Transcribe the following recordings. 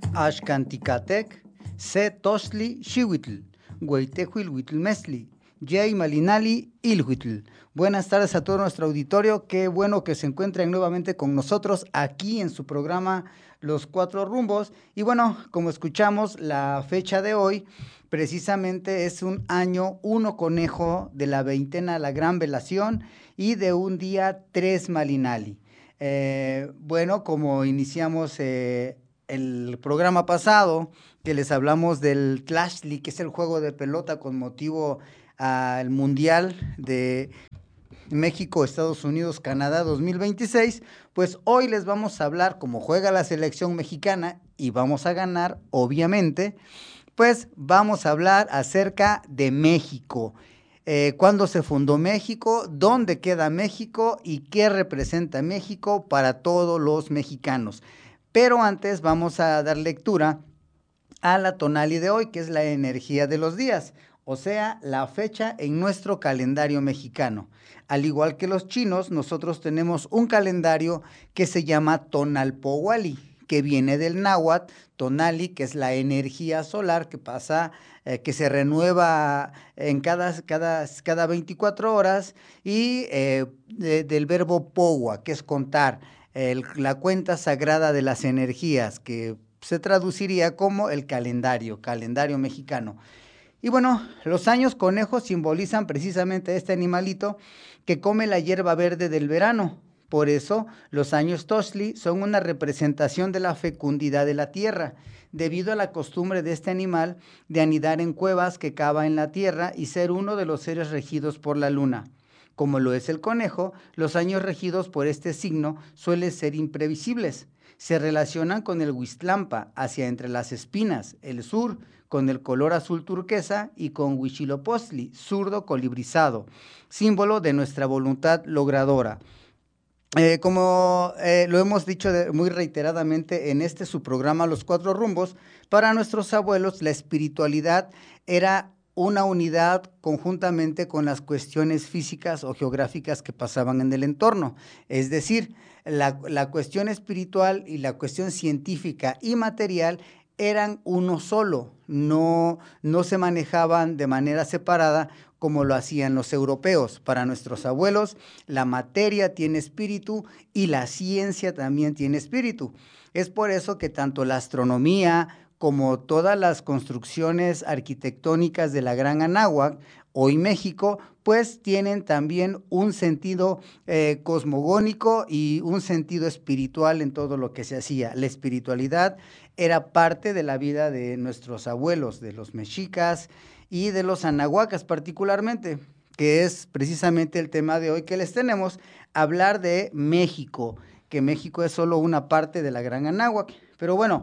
Axcanticatec, Se Tosli Xihuitl, Hueytehuil Huitlmesli, Yay Malinali Ilhuitl. Buenas tardes a todo nuestro auditorio, qué bueno que se encuentren nuevamente con nosotros aquí en su programa Los Cuatro Rumbos. Y bueno, como escuchamos, la fecha de hoy precisamente es un año uno conejo de la veintena La Gran Velación y de un día 3 Malinali. Bueno, como iniciamos el programa pasado, que les hablamos del Tlashli, que es el juego de pelota con motivo al Mundial de México, Estados Unidos, Canadá 2026, pues hoy les vamos a hablar cómo juega la selección mexicana y vamos a ganar, obviamente, pues vamos a hablar acerca de México. ¿Cuándo se fundó México? ¿Dónde queda México? ¿Y qué representa México para todos los mexicanos? Pero antes vamos a dar lectura a la tonali de hoy, que es la energía de los días, o sea, la fecha en nuestro calendario mexicano. Al igual que los chinos, nosotros tenemos un calendario que se llama Tonalpowali, que viene del náhuatl, tonali, que es la energía solar que pasa, que se renueva en cada 24 horas, y del verbo powa, que es contar, la cuenta sagrada de las energías, que se traduciría como el calendario mexicano. Y bueno, los años conejos simbolizan precisamente este animalito que come la hierba verde del verano. Por eso, los años Toshli son una representación de la fecundidad de la tierra, debido a la costumbre de este animal de anidar en cuevas que cava en la tierra y ser uno de los seres regidos por la luna. Como lo es el conejo, los años regidos por este signo suelen ser imprevisibles. Se relacionan con el Huistlampa, hacia entre las espinas, el sur, con el color azul turquesa, y con Huichilopochtli, zurdo colibrizado, símbolo de nuestra voluntad logradora. Como lo hemos dicho muy reiteradamente en este su programa Los Cuatro Rumbos, para nuestros abuelos la espiritualidad era una unidad conjuntamente con las cuestiones físicas o geográficas que pasaban en el entorno. Es decir, la cuestión espiritual y la cuestión científica y material eran uno solo, no se manejaban de manera separada como lo hacían los europeos. Para nuestros abuelos, la materia tiene espíritu y la ciencia también tiene espíritu. Es por eso que tanto la astronomía como todas las construcciones arquitectónicas de la Gran Anáhuac, hoy México, pues tienen también un sentido cosmogónico y un sentido espiritual en todo lo que se hacía. La espiritualidad era parte de la vida de nuestros abuelos, de los mexicas y de los anahuacas particularmente, que es precisamente el tema de hoy que les tenemos, hablar de México, que México es solo una parte de la Gran Anáhuac. Pero bueno,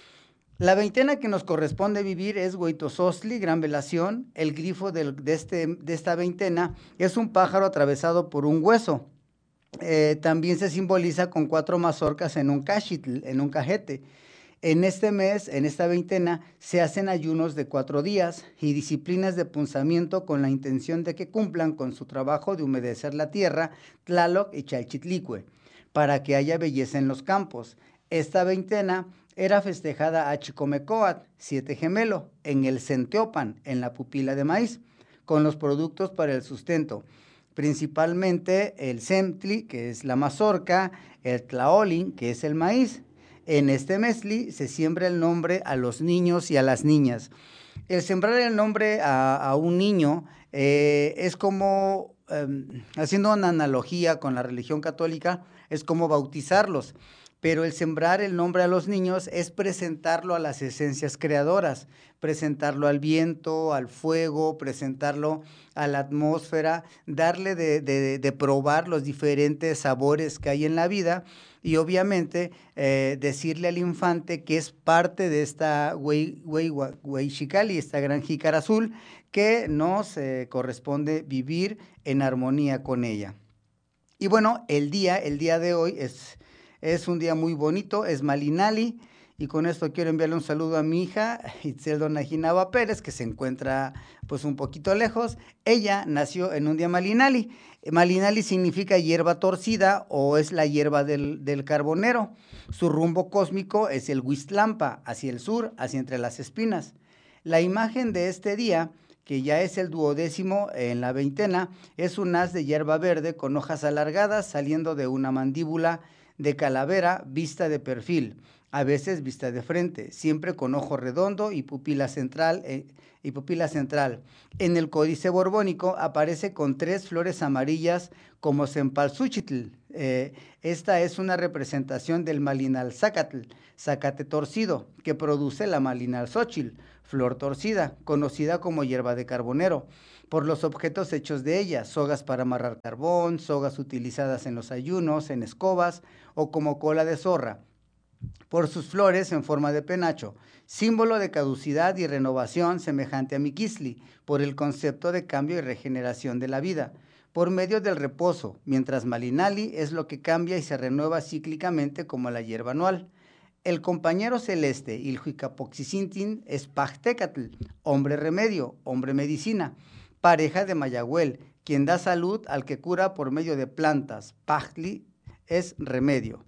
la veintena que nos corresponde vivir es Hueytosostli, Gran Velación. El grifo de esta veintena es un pájaro atravesado por un hueso. También se simboliza con 4 mazorcas en un cachitl, en un cajete. En este mes, en esta veintena, se hacen ayunos de 4 días y disciplinas de punzamiento con la intención de que cumplan con su trabajo de humedecer la tierra, Tlaloc y Chalchitlicue, para que haya belleza en los campos. Esta veintena era festejada a Chicomecoat, 7 gemelo, en el Centeopan, en la pupila de maíz, con los productos para el sustento, principalmente el Semtli, que es la mazorca, el Tlaolin, que es el maíz. En este mesli se siembra el nombre a los niños y a las niñas. El sembrar el nombre a un niño es como, haciendo una analogía con la religión católica, es como bautizarlos. Pero el sembrar el nombre a los niños es presentarlo a las esencias creadoras, presentarlo al viento, al fuego, presentarlo a la atmósfera, darle de probar los diferentes sabores que hay en la vida y obviamente decirle al infante que es parte de esta Hueyxicali, esta gran jícara azul, que nos corresponde vivir en armonía con ella. Y bueno, el día de hoy es un día muy bonito, es Malinali, Y con esto quiero enviarle un saludo a mi hija, Itzel Donajinaba Pérez, que se encuentra pues un poquito lejos. Ella nació en un día Malinali. Malinali significa hierba torcida o es la hierba del carbonero. Su rumbo cósmico es el Huistlampa, hacia el sur, hacia entre las espinas. La imagen de este día, que ya es el 12º en la veintena, es un haz de hierba verde con hojas alargadas saliendo de una mandíbula de calavera vista de perfil, a veces vista de frente, siempre con ojo redondo y pupila central. En el Códice Borbónico aparece con 3 flores amarillas como cempasúchitl. Esta es una representación del malinalzácatl, zacate torcido, que produce la malinalxóchitl, flor torcida, conocida como hierba de carbonero, por los objetos hechos de ella, sogas para amarrar carbón, sogas utilizadas en los ayunos, en escobas o como cola de zorra, por sus flores en forma de penacho, símbolo de caducidad y renovación semejante a Miquisli, por el concepto de cambio y regeneración de la vida, por medio del reposo, mientras Malinali es lo que cambia y se renueva cíclicamente como la hierba anual. El compañero celeste, Ilhuicapoxicintin, es Pachtecatl, hombre remedio, hombre medicina, pareja de Mayagüel, quien da salud al que cura por medio de plantas. Pachtli es remedio.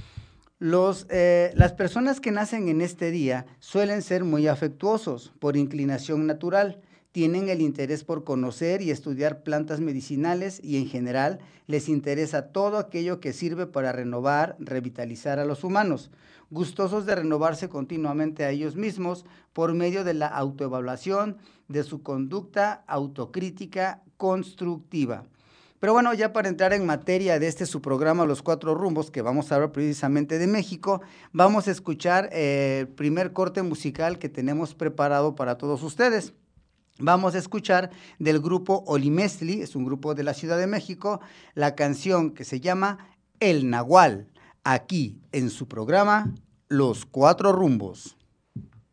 Las personas que nacen en este día suelen ser muy afectuosos por inclinación natural, tienen el interés por conocer y estudiar plantas medicinales y en general les interesa todo aquello que sirve para renovar, revitalizar a los humanos, gustosos de renovarse continuamente a ellos mismos por medio de la autoevaluación de su conducta autocrítica constructiva. Pero bueno, ya para entrar en materia de su programa Los Cuatro Rumbos, que vamos a hablar precisamente de México, vamos a escuchar el primer corte musical que tenemos preparado para todos ustedes. Vamos a escuchar del grupo Olimestli, es un grupo de la Ciudad de México, la canción que se llama El Nahual, aquí en su programa Los Cuatro Rumbos.